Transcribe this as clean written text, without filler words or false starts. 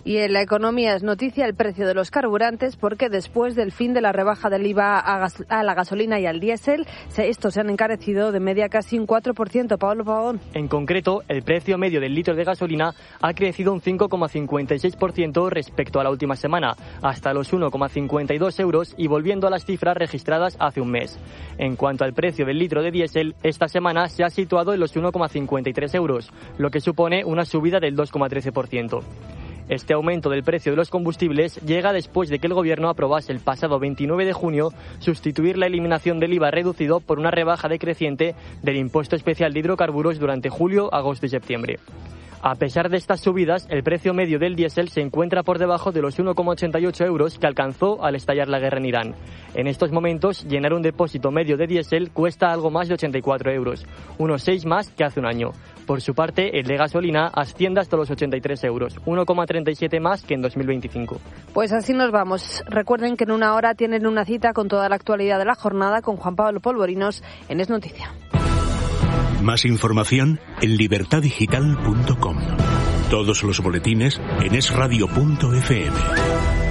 Y en la economía es noticia el precio de los carburantes, porque después del fin de la rebaja del IVA a la gasolina y al diésel, estos se han encarecido de media casi un 4%. Pablo Pavón. En concreto, el precio medio del litro de gasolina ha crecido un 5,56% respecto a la última semana, hasta los 1,52 euros y volviendo a las cifras registradas hace un mes. En cuanto al precio del litro de diésel, esta semana se ha situado en los 1,53 euros, lo que supone una subida del 2,13%. Este aumento del precio de los combustibles llega después de que el Gobierno aprobase el pasado 29 de junio sustituir la eliminación del IVA reducido por una rebaja decreciente del impuesto especial de hidrocarburos durante julio, agosto y septiembre. A pesar de estas subidas, el precio medio del diésel se encuentra por debajo de los 1,88 euros que alcanzó al estallar la guerra en Irán. En estos momentos, llenar un depósito medio de diésel cuesta algo más de 84 euros, unos 6 más que hace un año. Por su parte, el de gasolina asciende hasta los 83 euros, 1,37 más que en 2025. Pues así nos vamos. Recuerden que en una hora tienen una cita con toda la actualidad de la jornada con Juan Pablo Polvorinos en Es Noticia. Más información en libertadigital.com. Todos los boletines en esradio.fm.